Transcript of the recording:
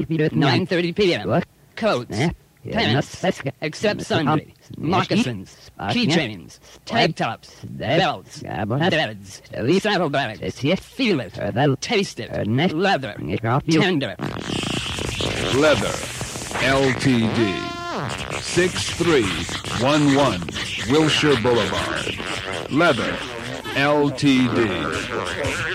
9:30 p.m. Coats, pants, except sundry, moccasins, keychains, tank tops, belts, beds, saddlebags, feel it, taste it, leather, tender. Leather, Ltd. 6311 Wilshire Boulevard. Leather, Ltd.